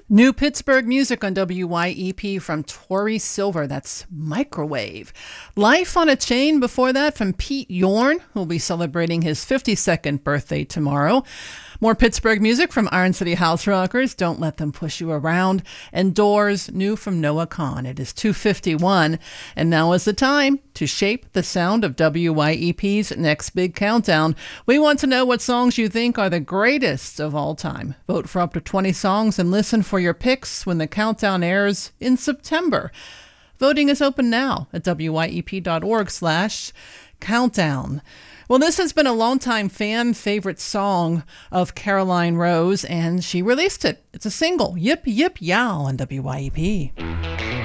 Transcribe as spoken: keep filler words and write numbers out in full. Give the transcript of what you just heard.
New Pittsburgh music on W Y E P from Tori Silver. That's Microwave. Life on a Chain before that from Pete Yorn, who'll be celebrating his fifty-second birthday tomorrow. More Pittsburgh music from Iron City House Rockers, Don't Let Them Push You Around. And Doors, new from Noah Kahan. It is two fifty-one, and now is the time to shape the sound of W Y E P's next big countdown. We want to know what songs you think are the greatest of all time. Vote for up to twenty songs and listen for your picks when the countdown airs in September. Voting is open now at W Y E P dot org slash countdown. Well, this has been a longtime fan favorite song of Caroline Rose, and she released it. It's a single, Yip Yip Yow, on W Y E P.